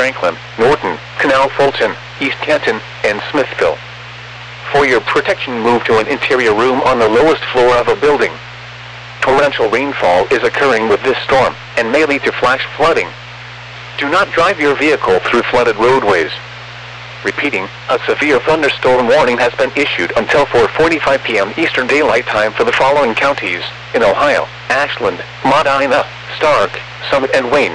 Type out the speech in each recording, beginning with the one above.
Franklin, Norton, Canal Fulton, East Canton, and Smithville. For your protection, move to an interior room on the lowest floor of a building. Torrential rainfall is occurring with this storm, and may lead to flash flooding. Do not drive your vehicle through flooded roadways. Repeating, a severe thunderstorm warning has been issued until 4:45 p.m. Eastern Daylight Time for the following counties in Ohio: Ashland, Medina, Stark, Summit, and Wayne.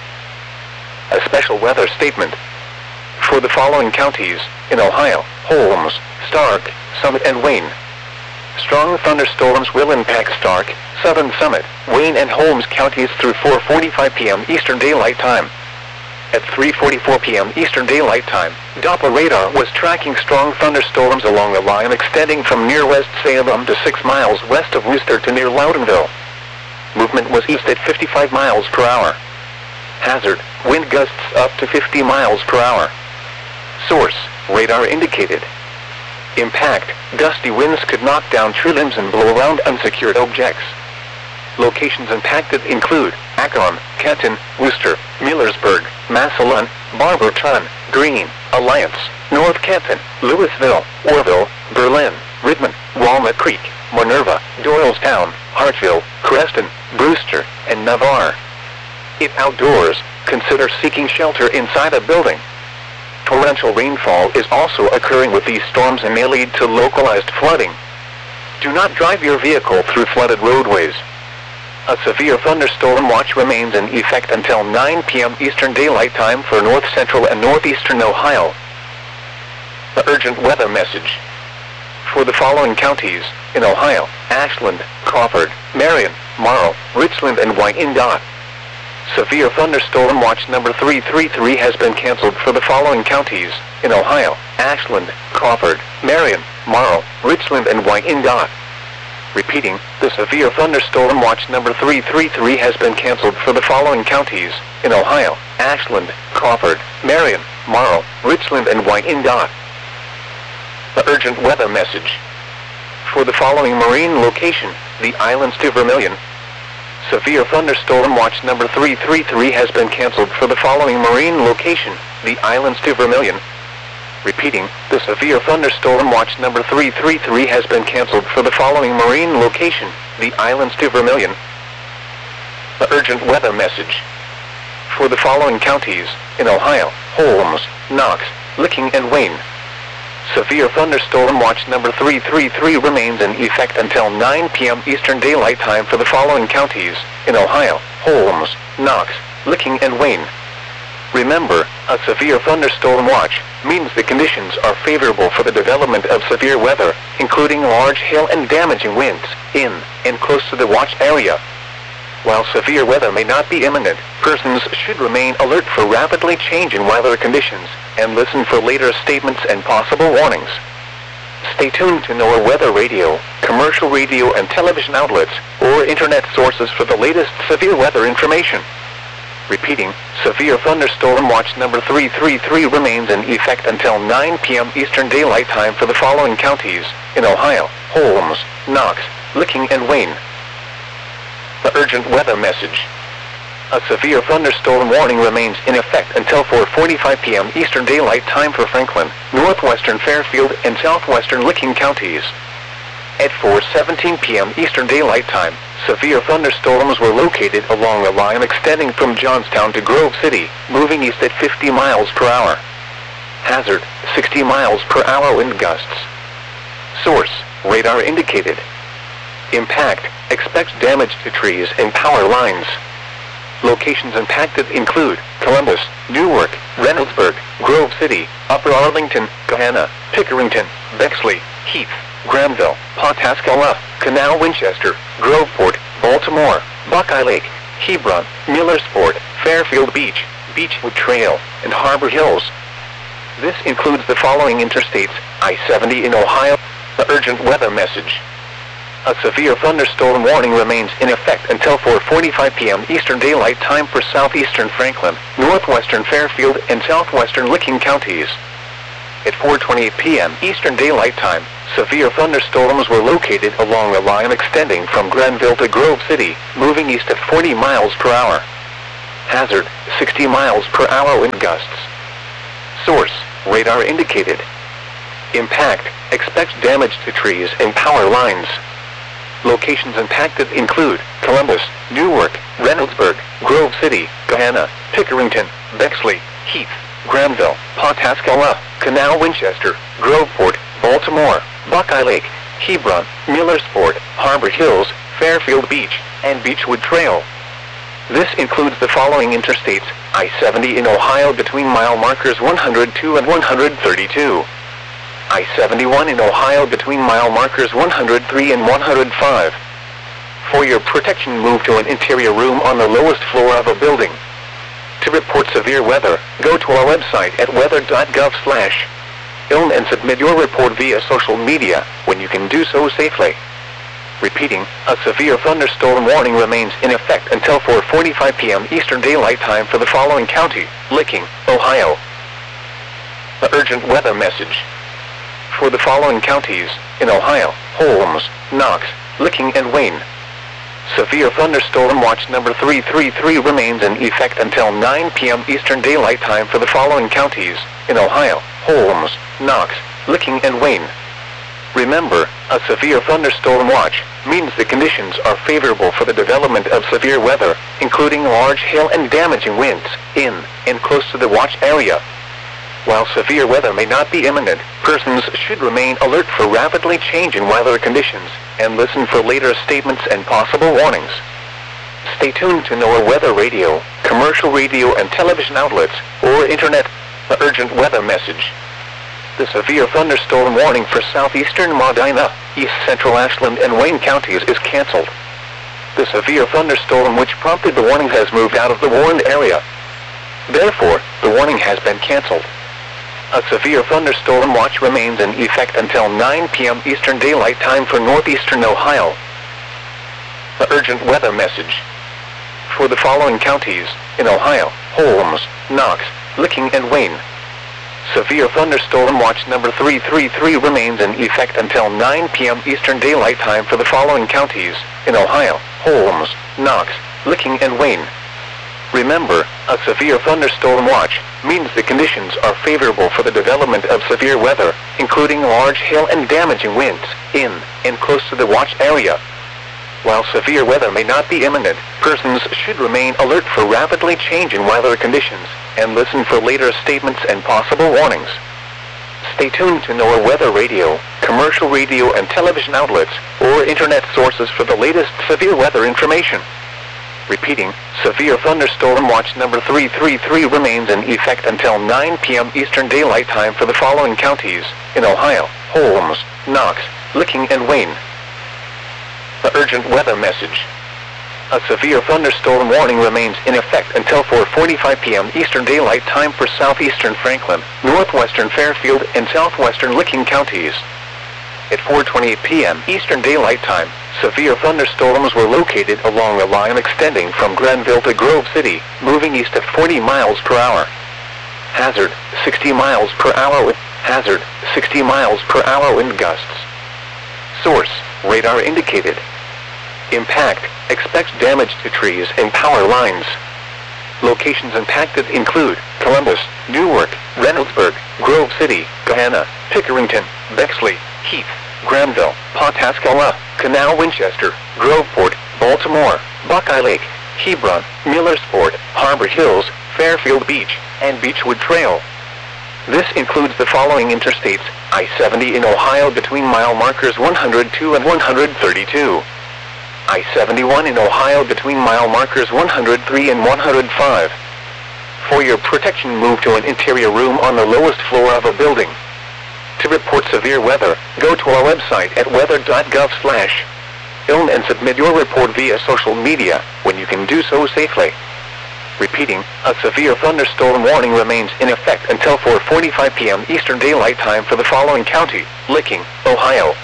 A special weather statement. For the following counties in Ohio: Holmes, Stark, Summit, and Wayne. Strong thunderstorms will impact Stark, Southern Summit, Wayne, and Holmes counties through 4:45 p.m. Eastern Daylight Time. At 3:44 p.m. Eastern Daylight Time, Doppler radar was tracking strong thunderstorms along the line extending from near West Salem to 6 miles west of Worcester to near Loudonville. Movement was east at 55 miles per hour. Hazard, wind gusts up to 50 miles per hour. Source, radar indicated. Impact, gusty winds could knock down tree limbs and blow around unsecured objects. Locations impacted include Akron, Canton, Worcester, Millersburg, Massillon, Barberton, Greene, Alliance, North Canton, Louisville, Orville, Berlin, Redmond, Walnut Creek, Minerva, Doylestown, Hartville, Creston, Brewster, and Navarre. If outdoors, consider seeking shelter inside a building. Torrential rainfall is also occurring with these storms and may lead to localized flooding. Do not drive your vehicle through flooded roadways. A severe thunderstorm watch remains in effect until 9 p.m. Eastern Daylight Time for north central and northeastern Ohio. The urgent weather message. For the following counties in Ohio: Ashland, Crawford, Marion, Morrow, Richland, and Wyandotte. Severe thunderstorm watch number 333 has been canceled for the following counties in Ohio: Ashland, Crawford, Marion, Morrow, Richland, and Wyandotte. Repeating, the severe thunderstorm watch number 333 has been canceled for the following counties in Ohio: Ashland, Crawford, Marion, Morrow, Richland, and Wyandotte. The urgent weather message. For the following marine location, the islands to Vermilion. Severe thunderstorm watch number 333 has been canceled for the following marine location, the islands to Vermilion. Repeating, the severe thunderstorm watch number 333 has been canceled for the following marine location, the islands to Vermilion. The urgent weather message. For the following counties in Ohio: Holmes, Knox, Licking, and Wayne. Severe thunderstorm watch number 333 remains in effect until 9 p.m. Eastern Daylight Time for the following counties in Ohio: Holmes, Knox, Licking, and Wayne. Remember, a severe thunderstorm watch means the conditions are favorable for the development of severe weather, including large hail and damaging winds, in and close to the watch area. While severe weather may not be imminent, persons should remain alert for rapidly changing weather conditions, and listen for later statements and possible warnings. Stay tuned to NOAA Weather Radio, commercial radio and television outlets, or internet sources for the latest severe weather information. Repeating, severe thunderstorm watch number 333 remains in effect until 9 p.m. Eastern Daylight Time for the following counties in Ohio: Holmes, Knox, Licking, and Wayne. The urgent weather message. A severe thunderstorm warning remains in effect until 4:45 p.m. Eastern Daylight Time for Franklin, northwestern Fairfield, and southwestern Licking counties. At 4:17 p.m. Eastern Daylight Time, severe thunderstorms were located along the line extending from Johnstown to Grove City, moving east at 50 miles per hour. Hazard, 60 miles per hour wind gusts. Source, radar indicated. Impact, expects damage to trees and power lines. Locations impacted include Columbus, Newark, Reynoldsburg, Grove City, Upper Arlington, Gahanna, Pickerington, Bexley, Heath, Granville, Pawtascala, Canal Winchester, Groveport, Baltimore, Buckeye Lake, Hebron, Millersport, Fairfield Beach, Beechwood Trail, and Harbor Hills. This includes the following interstates: I-70 in Ohio. The urgent weather message. A severe thunderstorm warning remains in effect until 4:45 p.m. Eastern Daylight Time for southeastern Franklin, northwestern Fairfield, and southwestern Licking counties. At 4:28 p.m. Eastern Daylight Time, severe thunderstorms were located along the line extending from Granville to Grove City, moving east at 40 miles per hour. Hazard, 60 miles per hour wind gusts. Source, radar indicated. Impact, expect damage to trees and power lines. Locations impacted include Columbus, Newark, Reynoldsburg, Grove City, Gahanna, Pickerington, Bexley, Heath, Granville, Pawtascala, Canal Winchester, Groveport, Baltimore, Buckeye Lake, Hebron, Millersport, Harbor Hills, Fairfield Beach, and Beechwood Trail. This includes the following interstates: I-70 in Ohio between mile markers 102 and 132. I-71 in Ohio between mile markers 103 and 105. For your protection, move to an interior room on the lowest floor of a building. To report severe weather, go to our website at weather.gov/ILN and submit your report via social media, when you can do so safely. Repeating, a severe thunderstorm warning remains in effect until 4:45 p.m. Eastern Daylight Time for the following county: Licking, Ohio. The urgent weather message. For the following counties, in Ohio: Holmes, Knox, Licking, and Wayne. Severe thunderstorm watch number 333 remains in effect until 9 p.m. Eastern Daylight Time for the following counties, in Ohio: Holmes, Knox, Licking, and Wayne. Remember, a severe thunderstorm watch means the conditions are favorable for the development of severe weather, including large hail and damaging winds, in and close to the watch area. While severe weather may not be imminent, persons should remain alert for rapidly changing weather conditions, and listen for later statements and possible warnings. Stay tuned to NOAA Weather Radio, commercial radio and television outlets, or internet. The urgent weather message. The severe thunderstorm warning for southeastern Medina, east central Ashland, and Wayne counties is canceled. The severe thunderstorm which prompted the warning has moved out of the warned area. Therefore, the warning has been canceled. A severe thunderstorm watch remains in effect until 9 p.m. Eastern Daylight Time for northeastern Ohio. The urgent weather message. For the following counties, in Ohio: Holmes, Knox, Licking, and Wayne. Severe thunderstorm watch number 333 remains in effect until 9 p.m. Eastern Daylight Time for the following counties, in Ohio: Holmes, Knox, Licking, and Wayne. Remember, a severe thunderstorm watch means the conditions are favorable for the development of severe weather, including large hail and damaging winds, in and close to the watch area. While severe weather may not be imminent, persons should remain alert for rapidly changing weather conditions, and listen for later statements and possible warnings. Stay tuned to NOAA Weather Radio, commercial radio and television outlets, or internet sources for the latest severe weather information. Repeating, severe thunderstorm watch number 333 remains in effect until 9 p.m. Eastern Daylight Time for the following counties, in Ohio: Holmes, Knox, Licking, and Wayne. The urgent weather message. A severe thunderstorm warning remains in effect until 4:45 p.m. Eastern Daylight Time for southeastern Franklin, northwestern Fairfield, and southwestern Licking counties. At 4:28 p.m. Eastern Daylight Time, severe thunderstorms were located along a line extending from Granville to Grove City, moving east at 40 miles per hour. Hazard, 60 miles per hour with hazard, 60 miles per hour wind gusts. Source, radar indicated. Impact, expect damage to trees and power lines. Locations impacted include Columbus, Newark, Reynoldsburg, Grove City, Gahanna, Pickerington, Bexley, Heath, Granville, Pawtascala, Canal Winchester, Groveport, Baltimore, Buckeye Lake, Hebron, Millersport, Harbor Hills, Fairfield Beach, and Beechwood Trail. This includes the following interstates: I-70 in Ohio between mile markers 102 and 132. I-71 in Ohio between mile markers 103 and 105. For your protection, move to an interior room on the lowest floor of a building. To report severe weather, go to our website at weather.gov/ILN and submit your report via social media, when you can do so safely. Repeating, a severe thunderstorm warning remains in effect until 4:45 p.m. Eastern Daylight Time for the following county: Licking, Ohio.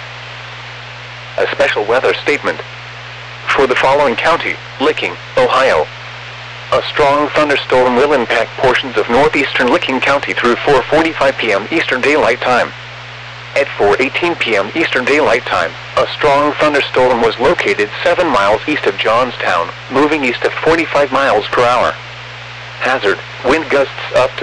A special weather statement. For the following county: Licking, Ohio. A strong thunderstorm will impact portions of northeastern Licking County through 4:45 p.m. Eastern Daylight Time. At 4:18 p.m. Eastern Daylight Time, a strong thunderstorm was located 7 miles east of Johnstown, moving east at 45 miles per hour. Hazard, wind gusts up to